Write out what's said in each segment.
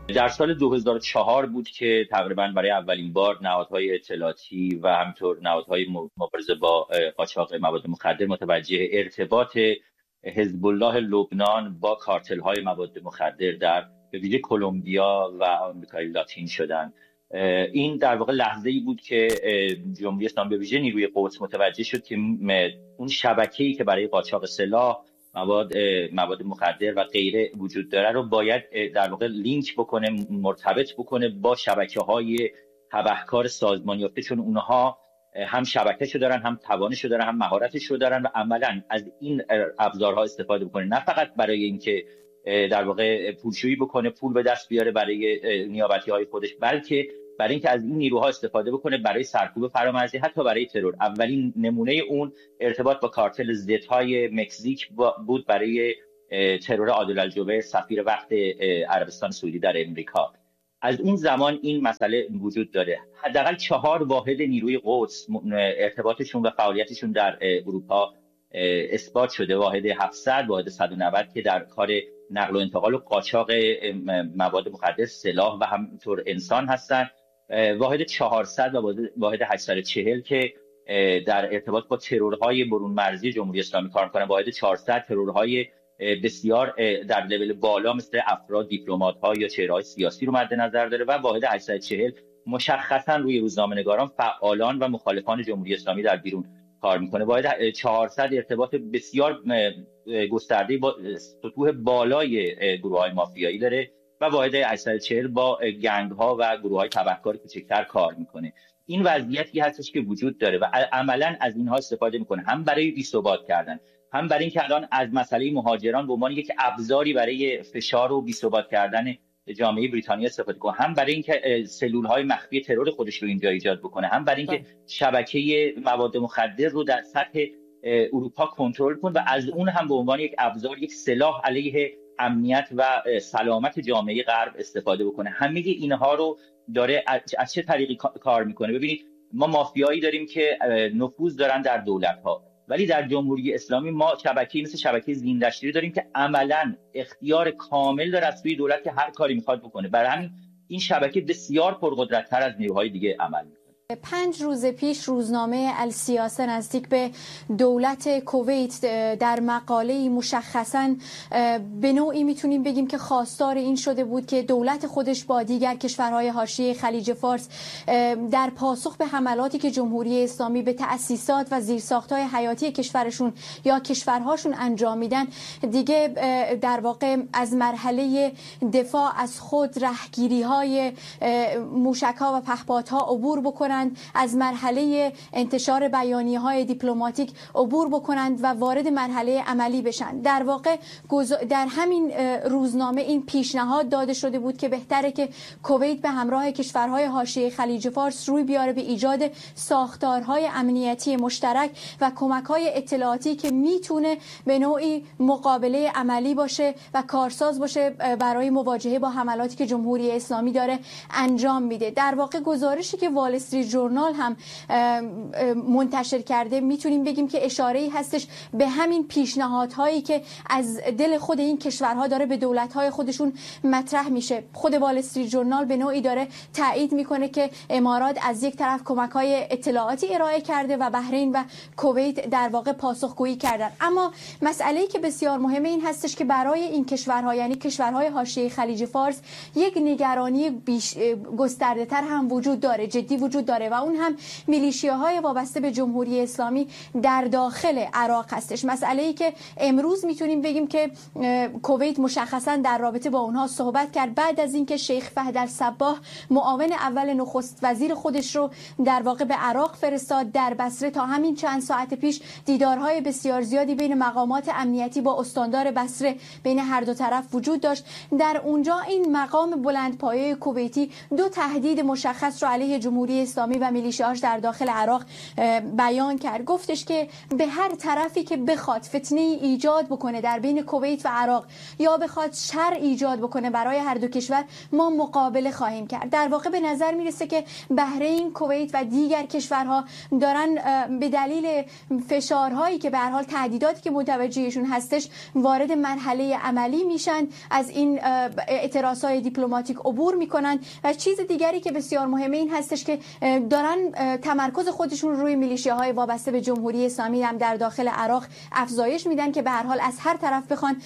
در سال 2004 بود که تقریبا برای اولین بار نهادهای اطلاعاتی و همینطور نهادهای مبارزه با قاچاق مواد مخدر متوجه ارتباط حزب الله لبنان با کارتل‌های مواد مخدر در به ویژه کلمبیا و آمریکای لاتین شدن. این در واقع لحظه‌ای بود که جمهوری اسلامی به ویژه نیروی قدس متوجه شد که اون شبکه‌ای که برای قاچاق سلاح، مواد مخدر و غیره وجود داره رو باید در واقع لینک بکنه، مرتبط بکنه با شبکه‌های تبهکار سازمانی یافته، چون اونها هم شبکه‌شو دارن، هم توانشو دارن، هم مهارتشو دارن و عملاً از این ابزارها استفاده بکنه، نه فقط برای اینکه در واقع پولشویی بکنه، پول به دست بیاره برای نیابتی‌های خودش، بلکه برای اینکه از این نیروها استفاده بکنه برای سرکوب فرامرزی، حتی برای ترور. اولین نمونه اون ارتباط با کارتل زدهای مکزیک بود برای ترور عادل الجبر، سفیر وقت عربستان سعودی در امریکا. از اون زمان این مسئله وجود داره. حداقل 4 واحد نیروی قدس ارتباطشون و فعالیتشون در اروپا اثبات شده. واحد 700، واحد 190 که در کار نقل و انتقال و قاچاق مواد مخدر، سلاح و همینطور انسان هستن. واحد 400 و واحد 840 که در ارتباط با ترورهای برون مرزی جمهوری اسلامی کار می‌کنن. واحد 400 ترورهای بسیار در لول بالا مثل افراد، دیپلمات‌ها یا چهره‌های سیاسی رو مد نظر داره و واحد 840 مشخصاً روی روزنامه‌نگاران، فعالان و مخالفان جمهوری اسلامی در بیرون کار میکنه. واحد 400 ارتباط بسیار گسترده با سطوح بالای گروه‌های مافیایی داره و واحد 840 با گنگ‌ها و گروه‌های تبهکار کوچکتر کار میکنه. این وضعیتی هستش که وجود داره و عملاً از اینها استفاده میکنه، هم برای بی‌ثبات کردن، هم برای اینکه الان از مسئله مهاجران به عنوان یک ابزاری برای فشار و بی‌ثبات کردن جامعه بریتانیا استفاده کنه، هم برای اینکه سلول‌های مخفی ترور خودش رو اینجا ایجاد بکنه، هم برای اینکه شبکه مواد مخدر رو در سطح اروپا کنترل کنه و از اون هم به عنوان یک ابزار، یک سلاح علیه امنیت و سلامت جامعه غرب استفاده بکنه. همه اینها رو داره از چه طریقی کار میکنه؟ ببینید، ما مافیایی داریم که نفوذ دارن در دولت‌ها، ولی در جمهوری اسلامی ما شبکه‌ای مثل شبکه زیندشتری داریم که عملاً اختیار کامل داره از سوی دولت که هر کاری میخواد بکنه. برای همین این شبکه بسیار پرقدرت‌تر از نیروهای دیگه عمل میکنه. 5 روز پیش روزنامه السیاسه نزدیک به دولت کویت در مقاله‌ای مشخصاً به نوعی میتونیم بگیم که خواستار این شده بود که دولت خودش با دیگر کشورهای حاشیه خلیج فارس در پاسخ به حملاتی که جمهوری اسلامی به تأسیسات و زیرساخت‌های حیاتی کشورشون یا کشورهاشون انجام میدن، دیگه در واقع از مرحله دفاع از خود، رهگیری‌های موشک‌ها و پهپادها عبور بکنن، از مرحله انتشار بیانیه‌های دیپلماتیک عبور بکنند و وارد مرحله عملی بشن. در واقع در همین روزنامه این پیشنهاد داده شده بود که بهتره که کویت به همراه کشورهای حاشیه خلیج فارس روی بیاره به ایجاد ساختارهای امنیتی مشترک و کمک‌های اطلاعاتی که میتونه به نوعی مقابله عملی باشه و کارساز باشه برای مواجهه با حملاتی که جمهوری اسلامی داره انجام میده. در واقع گزارشی که وال استریت ژورنال هم منتشر کرده میتونیم بگیم که اشاره‌ای هستش به همین پیشنهادهایی که از دل خود این کشورها داره به دولت‌های خودشون مطرح میشه. خود وال استریت ژورنال به نوعی داره تایید میکنه که امارات از یک طرف کمک‌های اطلاعاتی ارائه کرده و بحرین و کویت در واقع پاسخگویی کردن. اما مسئله‌ای که بسیار مهمه این هستش که برای این کشورها، یعنی کشورهای حاشیه خلیج فارس، یک نگرانی گسترده‌تر هم وجود داره، جدی وجود داره و اون هم میلیشیاهای وابسته به جمهوری اسلامی در داخل عراق هستش. مسئله‌ای که امروز میتونیم بگیم که کویت مشخصا در رابطه با اونها صحبت کرد بعد از اینکه شیخ فهد الصباح معاون اول نخست وزیر خودش رو در واقع به عراق فرستاد در بصره. تا همین چند ساعت پیش دیدارهای بسیار زیادی بین مقامات امنیتی با استاندار بصره بین هر دو طرف وجود داشت. در اونجا این مقام بلندپایه کویتی 2 تهدید مشخص رو علیه جمهوری اسلامی اسلامی و میلیشیاش در داخل عراق بیان کرد. گفتش که به هر طرفی که بخواد فتنه ایجاد بکنه در بین کویت و عراق یا بخواد شر ایجاد بکنه برای هر دو کشور، ما مقابله خواهیم کرد. در واقع به نظر میرسه که بحرین، کویت و دیگر کشورها دارن به دلیل فشارهایی که به هر حال تهدیداتی که متوجهشون هستش وارد مرحله عملی میشن، از این اعتراضهای دیپلماتیک عبور میکنن. و چیز دیگری که بسیار مهمه این هستش که دارن تمرکز خودشون روی میلیشیاهای وابسته به جمهوری اسلامی هم در داخل عراق افزایش میدن که به هر حال از هر طرف بخوان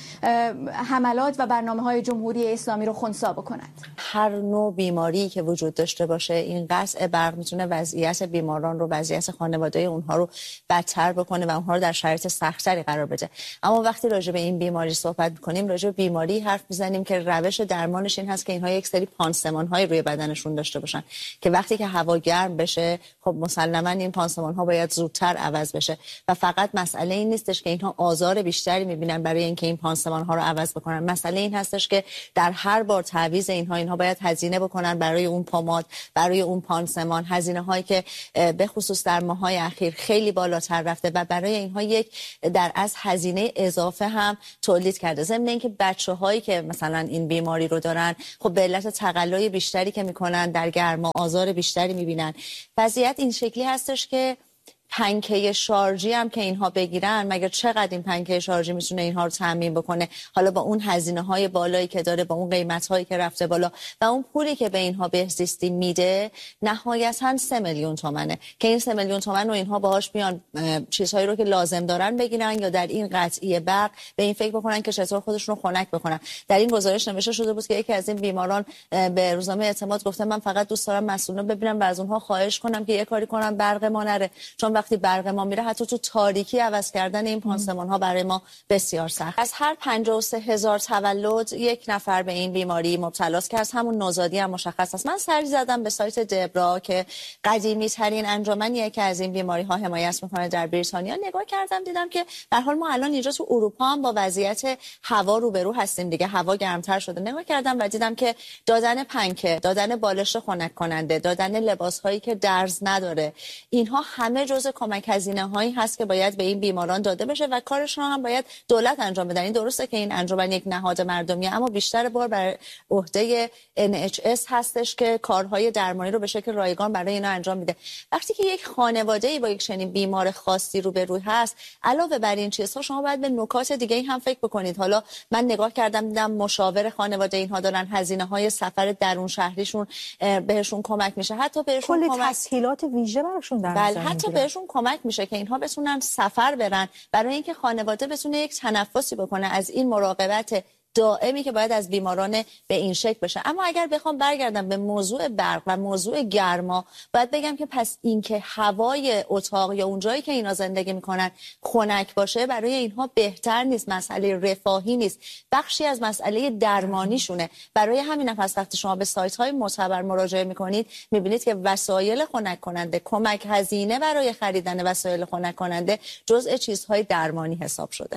حملات و برنامه‌های جمهوری اسلامی رو خنثی بکنند. هر نوع بیماری که وجود داشته باشه، این قطع برق میتونه وضعیت بیماران رو، وضعیت خانواده اونها رو بدتر بکنه و اونها رو در شرایط سخت‌تری قرار بده. اما وقتی راجع به این بیماری صحبت می‌کنیم، راجع به بیماری حرف میزنیم که روش درمانش این هست که اینها یک سری پانسمان‌های روی بدنشون داشته باشن که وقتی که هوا گرم بشه، خب مسلماً این پانسمان‌ها باید زودتر عوض بشه و فقط مسئله این نیستش که اینها آزار بیشتری می‌بینن برای اینکه این پانسمان‌ها رو عوض بکنن. مسئله این هستش که در هر بار تعویض اینها باید هزینه بکنن برای اون پماد، برای اون پانسمان، هزینه‌هایی که به خصوص در ماه‌های اخیر خیلی بالاتر رفته و برای اینها یک در از هزینه اضافه هم تولید کرده. ضمن اینکه بچه‌هایی که مثلا این بیماری رو دارن، خب به علت تقلای بیشتری که میکنن در گرما آزار بیشتری میبینن. وضعیت این شکلی هستش که پنکه شارژی هم که اینها بگیرن، مگر چقدر این پنکه شارژی میتونه اینها رو تامین بکنه؟ حالا با اون هزینه‌های بالایی که داره، با اون قیمت‌هایی که رفته بالا و اون پولی که به اینها بهزیستی میده، نهایتاً 3 میلیون تومنه که این 3 میلیون تومن رو اینها باهاش بیان چیزهایی رو که لازم دارن بگیرن یا در این قطعی برق به این فکر بکنن که چطور خودشون رو خنک بکنن. در این گزارش نوشته شده بود که یکی از این بیماران به روزنامه اعتماد گفته من فقط دوست دارم مسئولان ببینم و از اونها خواهش کنم که یه کاری کنن برق ما نره، چون وقتی برق ما میره حتی تو تاریکی عوض کردن این پانسمان ها برای ما بسیار سخت. از هر 53,000 تولد یک نفر به این بیماری مبتلاست که از همون نوزادی هم مشخص است. من سری زدم به سایت دبرا که قدیمی ترین انجمنیه که از این بیماری ها حمایت میکنه در بریتانیا. نگاه کردم دیدم که در حال ما الان اینجا تو اروپا هم با وضعیت هوا روبرو هستیم دیگه، هوا گرمتر شده. نگاه کردم و دیدم که دادن پنکه، دادن بالش خنک کننده، دادن لباس هایی که درز نداره، اینها همه جزء کمک هزینه هایی هست که باید به این بیماران داده بشه و کارشون هم باید دولت انجام بده. این درسته که این انجمن یک نهاد مردمیه، اما بیشتر بار بر عهده NHS هستش که کارهای درمانی رو به شکل رایگان برای اینا انجام میده. وقتی که یک خانواده‌ای با یک چنین بیمار خاصی روبرو هست، علاوه بر این چیزها شما باید به نکات دیگه هم فکر بکنید. حالا من نگاه کردم دیدم مشاور خانواده اینها دارن هزینه‌های سفر درون شهریشون بهشون کمک میشه، حتی بهشون کلی تسهیلات ویژه براشون در بله، حتی بهشون کمک میشه که اینها بتونن سفر برن برای اینکه خانواده بتونه یک تنفسی بکنه از این مراقبت دائمی که باید از بیماران به این شکل بشه. اما اگر بخوام برگردم به موضوع برق و موضوع گرما، باید بگم که پس اینکه هوای اتاق یا اونجایی که اینا زندگی میکنن خنک باشه برای اینها بهتر نیست، مسئله رفاهی نیست، بخشی از مسئله درمانیشونه. برای همین هم پس وقتی شما به سایت های معتبر مراجعه میکنید میبینید که وسایل خنک کننده، کمک هزینه برای خریدن وسایل خنک کننده جزء چیزهای درمانی حساب شده.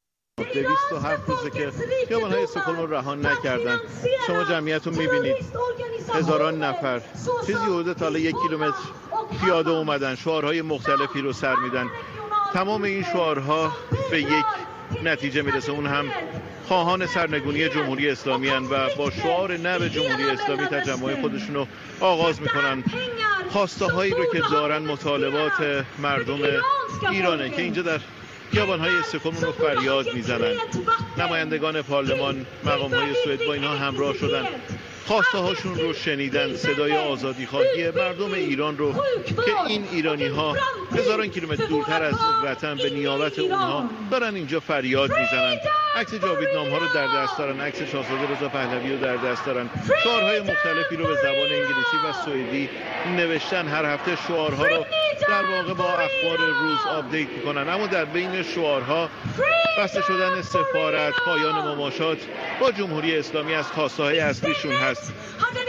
207 روزه که خیابان‌های استکهلم رو رها نکردن. شما جمعیت رو می‌بینید، هزاران نفر، چیزی حدود تا 1 کیلومتر پیاده اومدن، شعارهای مختلفی رو سر میدن. تمام این شعارها به یک نتیجه میرسه، اون هم خواهان سرنگونی جمهوری اسلامی هستند و با شعار نه به جمهوری اسلامی تجمع خودشون رو آغاز میکنن. خواسته هایی رو که دارن مطالبات مردم ایرانه که اینجا در خیابان‌های استکهلم رو فریاد میزنن. نمایندگان پارلمان، مقام‌های سوئد با اینها همراه شدن، خواسته هاشون رو شنیدن، صدای آزادی خواهی مردم ایران رو که این ایرانی ها هزاران کیلومتر دورتر از وطن به نیابت اونها دارن اینجا فریاد میزنن. عکس جاویدنام ها رو در دست دارن، عکس شاهزاده رضا پهلوی رو در دست دارن، شعارهای مختلفی رو به زبان انگلیسی و سوئدی نوشتن. هر هفته شعارها رو در واقع با اخبار روز آپدیت میکنن. اما در بین شعارها بسته شدن سفارت، پایان مماشات با جمهوری اسلامی از خواسته های اصلیشون هست.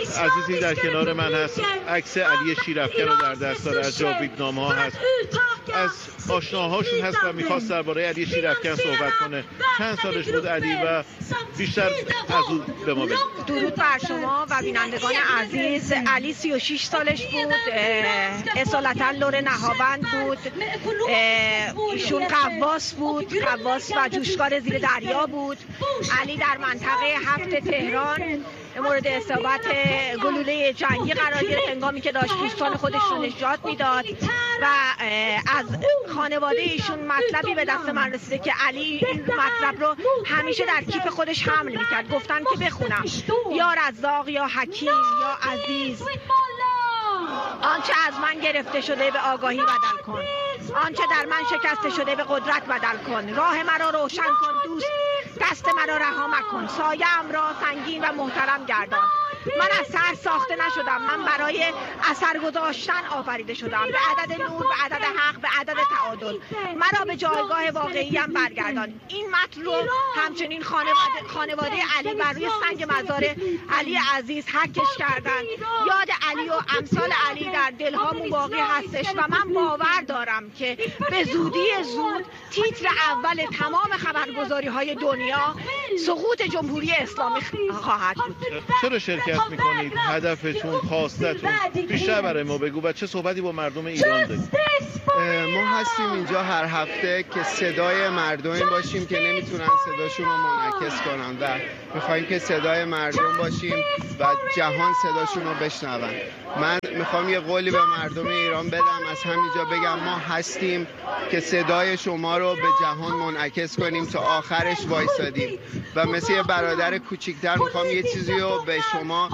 عزیزی در کنار من هست، عکس علی شیرافکن رو در دست داره، از جاویدنامه ها هست. از آشناهاشون هست و میخواست درباره علی شیرافکن صحبت کنه. چند سالش بود علی و بیشتر از اون به ما بگید. درود بر شما و بینندگان عزیز. علی 36 سالش بود، اصالتا لور نهاوند بود. ایشون قواس بود، قواس و جوشکار زیر دریا بود. علی در منطقه 7 تهران مورد اصابت گلوله جنگی قرار گرفت هنگامی که داشت دوستان خودش رو نجات میداد و از خانواده ایشون مطلبی به دست من رسیده که علی این مطلب رو همیشه در کیف خودش حمل میکرد. گفتن که بخونم: یا رزاق، یا حکیم، یا عزیز، آنچه از من گرفته شده به آگاهی بدل کن، آنچه در من شکسته شده به قدرت بدل کن، راه مرا روشن کن دوست، دست مرا رها مکن، سایه‌ام را سنگین و محترم گردان. من از سر ساخته نشدم، من برای اثر گذاشتن آفریده شدم. به عدد نور، به عدد حق، به عدد تعادل مرا به جایگاه واقعیم برگردان. این متن رو همچنین خانواده علی بر روی سنگ مزار علی عزیز حکش کردن. یاد علی و امثال علی در دلهامون باقی هستش و من باور دارم که به زودی زود تیتر اول تمام خبرگزاری‌های دنیا سقوط جمهوری اسلامی خواهد بود. چرا شرکت میکنید؟ هدفتون، خواستتون بیشتر برای ما بگو و چه صحبتی با مردم ایران دارید؟ ما هستیم اینجا هر هفته که صدای مردمی باشیم که نمیتونن صداشون رو منعکس کنن و میخوایم که صدای مردم باشیم و جهان صداشون رو بشنون. من میخوام یه قولی به مردم ایران بدم، از همینجا بگم ما هستیم که صدای شما رو به جهان منعکس کنیم. تا آخرش وایسادیم و مثل یه برادر کوچیکتر میخوام یه چیزی رو به شما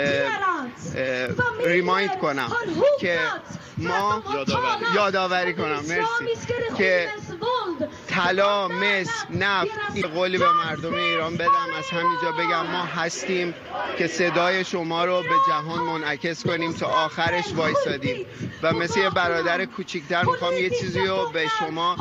ریمایند کنم که ما یادآوری کنم که طلا، مس، نفت، این قولی به مردم ایران بدم، از همینجا بگم ما هستیم که صدای شما رو به جهان منعکس کنیم. تا آخرش وایسادیم و مثل یه برادر کوچیکتر میخوام یه چیزی رو به شما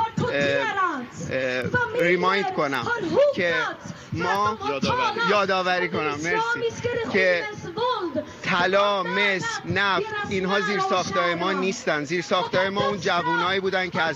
ریمایند کنم که ما یادآوری کنم که طلا، مس، نفت اینها زیر ساختای ما نیستن. زیر ساختای ما اون جوانایی بودن که از